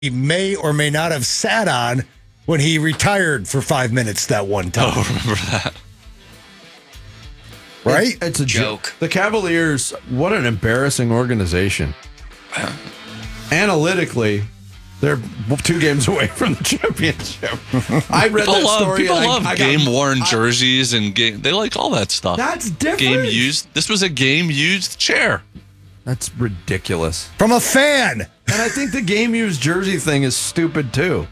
he may or may not have sat on when he retired for 5 minutes that one time. Oh, remember that. Right? It's a joke. The Cavaliers, what an embarrassing organization. Analytically, they're 2 games away from the championship. I read that story. People love game-worn jerseys and they like all that stuff. That's different. Game-used. This was a game-used chair. That's ridiculous. From a fan. And I think the game-used jersey thing is stupid, too.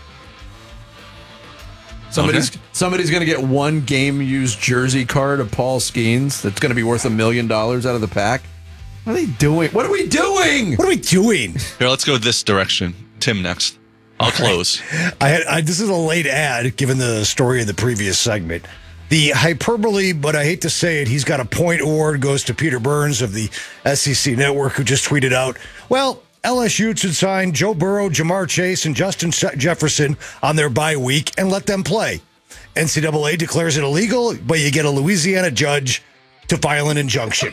Somebody's going to get one game-used jersey card of Paul Skeens that's going to be worth $1 million out of the pack. What are they doing? What are we doing? What are we doing? Here, let's go this direction. Tim next. I'll close. This is a late ad, given the story in the previous segment. The hyperbole, but I hate to say it, he's got a point award, goes to Peter Burns of the SEC Network, who just tweeted out, well, LSU should sign Joe Burrow, Jamar Chase, and Justin Jefferson on their bye week and let them play. NCAA declares it illegal, but you get a Louisiana judge to file an injunction.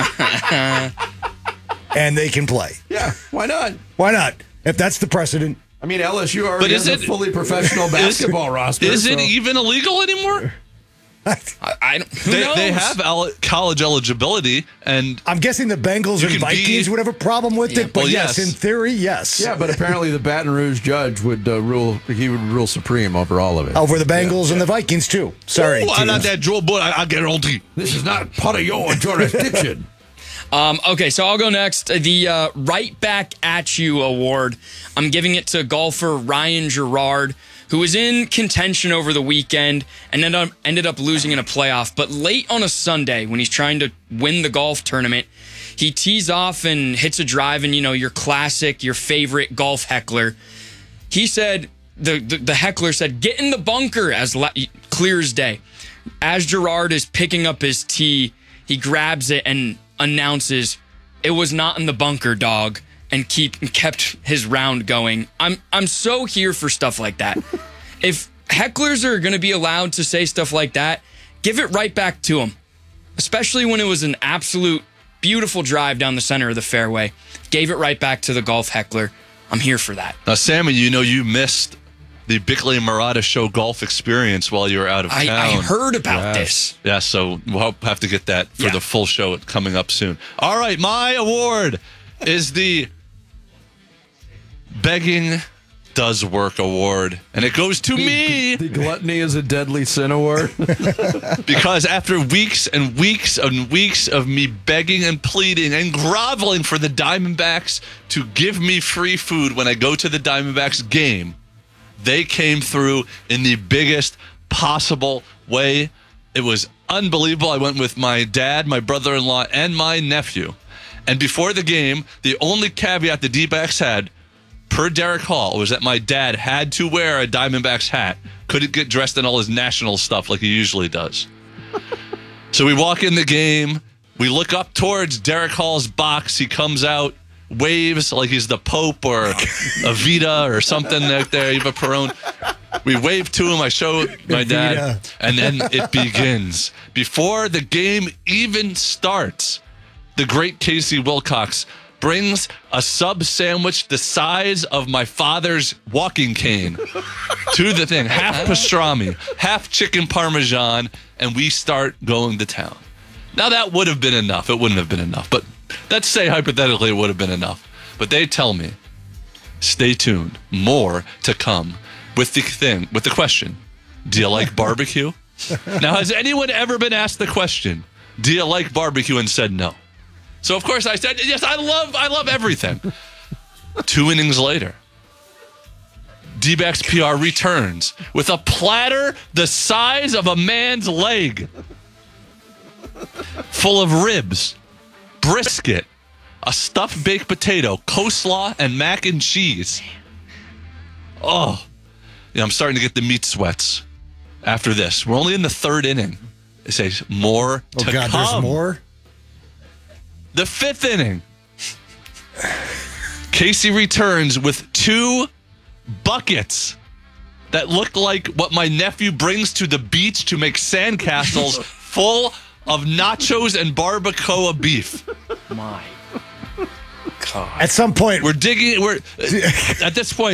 And they can play. Yeah, why not? Why not? If that's the precedent. I mean, LSU already has a fully professional basketball roster. Is it even illegal anymore? I don't. They have college eligibility, and I'm guessing the Bengals and Vikings would have a problem with it. But well, yes, in theory, yes. Yeah, but apparently the Baton Rouge judge would rule. He would rule supreme over all of it. Over the Bengals and the Vikings too. Sorry, I'm not that Joe, but I guarantee this is not part of your jurisdiction. Okay, so I'll go next. The Right Back at You award. I'm giving it to golfer Ryan Gerard, who was in contention over the weekend and ended up losing in a playoff. But late on a Sunday, when he's trying to win the golf tournament, he tees off and hits a drive, and your classic, your favorite golf heckler. He said, the heckler said, "Get in the bunker," clear as day. As Gerard is picking up his tee, he grabs it and announces, "It was not in the bunker, dog," and kept his round going. I'm so here for stuff like that. If hecklers are going to be allowed to say stuff like that, give it right back to them. Especially when it was an absolute beautiful drive down the center of the fairway. Gave it right back to the golf heckler. I'm here for that. Now, Sammy, you missed the Bickley and Murata Show golf experience while you were out of town. I heard about this. Yeah, so we'll have to get that for the full show coming up soon. All right, my award is the Begging Does Work award, and it goes to me. The Gluttony is a Deadly Sin award. Because after weeks and weeks and weeks of me begging and pleading and groveling for the Diamondbacks to give me free food when I go to the Diamondbacks game, they came through in the biggest possible way. It was unbelievable. I went with my dad, my brother-in-law, and my nephew. And before the game, the only caveat the D-backs had, per Derek Hall, was that my dad had to wear a Diamondbacks hat. Couldn't get dressed in all his national stuff like he usually does. So we walk in the game. We look up towards Derek Hall's box. He comes out, waves like he's the Pope or a Vita or something like there, Eva Perón. We wave to him. I show my dad. And then it begins. Before the game even starts, the great Casey Wilcox brings a sub sandwich the size of my father's walking cane to the thing. Half pastrami, half chicken parmesan, and we start going to town. Now, that would have been enough. It wouldn't have been enough, but let's say hypothetically it would have been enough. But they tell me, stay tuned, more to come with the question, do you like barbecue? Now, has anyone ever been asked the question, do you like barbecue, and said no? So, of course, I said, yes, I love everything. 2 innings later, D-backs PR returns with a platter the size of a man's leg, full of ribs, brisket, a stuffed baked potato, coleslaw, and mac and cheese. Oh, yeah, I'm starting to get the meat sweats after this. We're only in the 3rd inning. It says more to come. There's more? The 5th inning. Casey returns with 2 buckets that look like what my nephew brings to the beach to make sandcastles full of nachos and barbacoa beef. My God. At some point, We're digging. We're at this point.